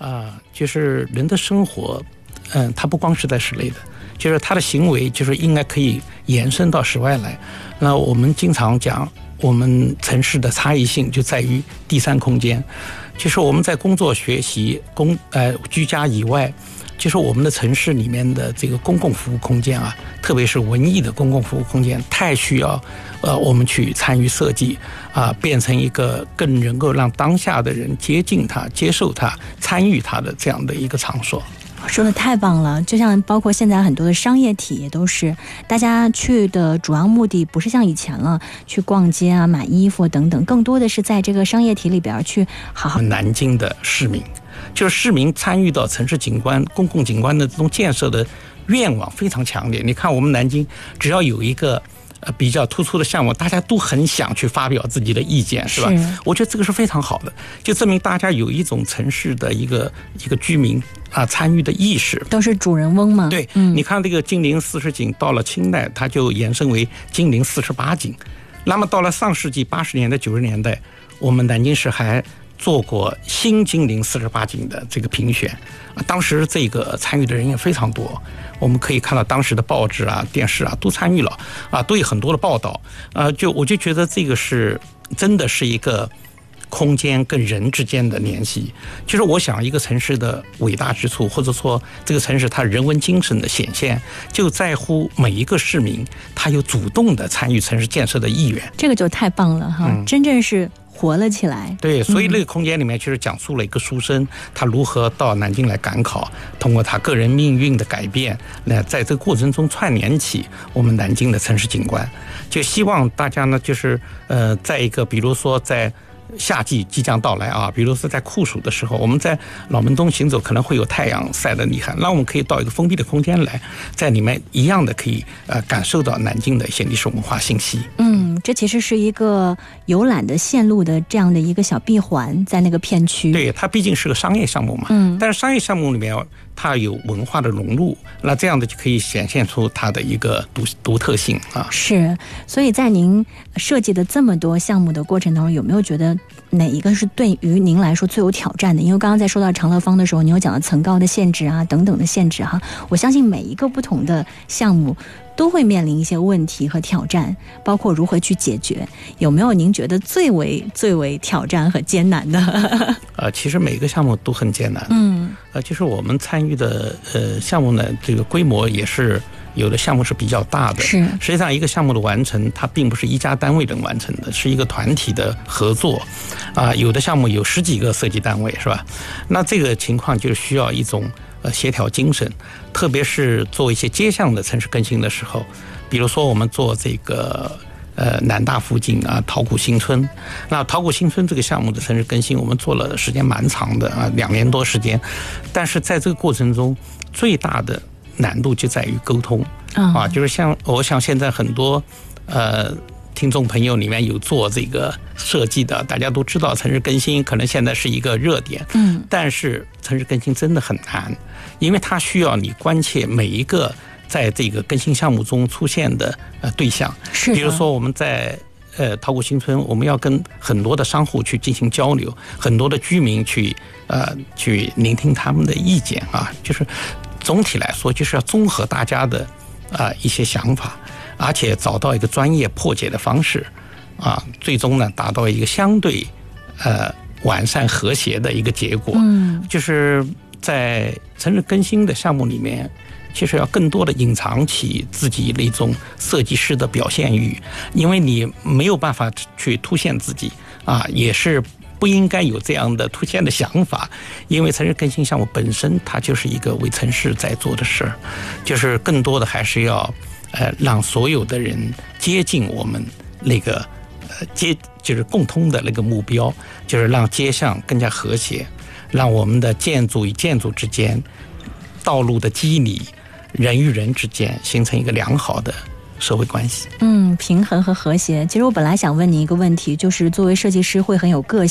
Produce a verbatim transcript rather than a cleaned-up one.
啊，就是人的生活，嗯，它不光是在室内的，就是他的行为就是应该可以延伸到室外来。那我们经常讲，我们城市的差异性就在于第三空间，就是我们在工作、学习、工呃居家以外。就是我们的城市里面的这个公共服务空间啊，特别是文艺的公共服务空间，太需要呃我们去参与设计啊，变成一个更能够让当下的人接近它、接受它、参与它的这样的一个场所。 说的太棒了，就像包括现在很多的商业体也都是，大家去的主要目的不是像以前了，去逛街啊、买衣服等等，更多的是在这个商业体里边去好好。 南京的市民，就是市民参与到城市景观、公共景观的这种建设的愿望非常强烈。你看我们南京，只要有一个呃比较突出的项目，大家都很想去发表自己的意见，是吧？是，我觉得这个是非常好的，就证明大家有一种城市的一个一个居民啊参与的意识， 都是主人翁嘛。 对，嗯，你看这个金陵四十景，到了清代，它就延伸为金陵四十八景。那么到了上世纪八十年代、九十年代，我们南京市还做过新金陵四十八景的这个评选啊，当时这个参与的人也非常多。我们可以看到当时的报纸啊、电视啊都参与了啊，都有很多的报道啊。就我就觉得这个是真的是一个空间跟人之间的联系。就是我想一个城市的伟大之处，或者说这个城市它人文精神的显现，就在乎每一个市民他有主动的参与城市建设的意愿。 这个就太棒了哈，嗯，真正是活了起来。 对，所以那个空间里面其实讲述了一个书生他如何到南京来赶考，通过他个人命运的改变，那在这个过程中串联起我们南京的城市景观。就希望大家呢，就是呃，在一个比如说在夏季即将到来啊，比如说在酷暑的时候，我们在老门东行走可能会有太阳晒得厉害，那我们可以到一个封闭的空间来，在里面一样的可以呃感受到南京的一些历史文化信息。 嗯，这其实是一个游览的线路的这样的一个小闭环，在那个片区。 对，它毕竟是个商业项目嘛，嗯，但是商业项目里面它有文化的融入，那这样的就可以显现出它的一个独独特性啊。 是，所以在您设计的这么多项目的过程当中，有没有觉得哪一个是对于您来说最有挑战的？因为刚刚在说到长乐坊的时候，你有讲到层高的限制啊等等的限制哈。我相信每一个不同的项目都会面临一些问题和挑战，包括如何去解决。有没有您觉得最为最为挑战和艰难的？ 呃，其实每个项目都很艰难。嗯，呃，就是我们参与的呃项目呢，这个规模也是。有的项目是比较大的，是实际上一个项目的完成，它并不是一家单位能完成的，是一个团体的合作，啊，有的项目有十几个设计单位，是吧？那这个情况就需要一种呃协调精神，特别是做一些街巷的城市更新的时候，比如说我们做这个呃南大附近啊陶谷新村，那陶谷新村这个项目的城市更新，我们做了时间蛮长的啊，两年多时间，但是在这个过程中，最大的难度就在于沟通啊，就是像我想现在很多呃听众朋友里面有做这个设计的，大家都知道城市更新可能现在是一个热点，嗯，但是城市更新真的很难，因为它需要你关切每一个在这个更新项目中出现的呃对象，是比如说我们在呃陶谷新村，我们要跟很多的商户去进行交流，很多的居民去呃去聆听他们的意见啊，就是总体来说就是要综合大家的啊、呃、一些想法，而且找到一个专业破解的方式啊，最终呢达到一个相对呃完善和谐的一个结果。嗯，就是在城市更新的项目里面，其实要更多的隐藏起自己的一种设计师的表现欲，因为你没有办法去凸显自己啊，也是不应该有这样的凸显的想法，因为城市更新项目本身它就是一个为城市在做的事儿，就是更多的还是要呃让所有的人接近我们那个呃接就是共通的那个目标，就是让街巷更加和谐，让我们的建筑与建筑之间、道路的肌理、人与人之间形成一个良好的社会关系。 嗯，平衡和和谐。其实我本来想问你一个问题，就是作为设计师会很有个性。